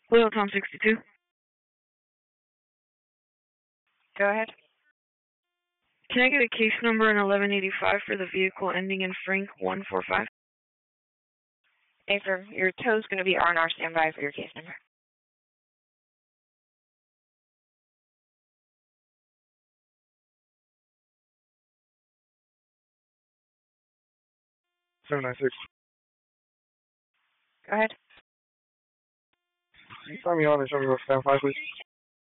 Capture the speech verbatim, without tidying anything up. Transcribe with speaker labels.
Speaker 1: Hello, Tom sixty-two.
Speaker 2: Go ahead.
Speaker 1: Can I get a case number in eleven eighty-five for the vehicle ending in Frank one four five?
Speaker 2: Hey, sir, your tow's going to be R and R standby for your case number.
Speaker 3: seven nine six.
Speaker 2: Go ahead.
Speaker 3: Can you find me on and show me what stand five, please?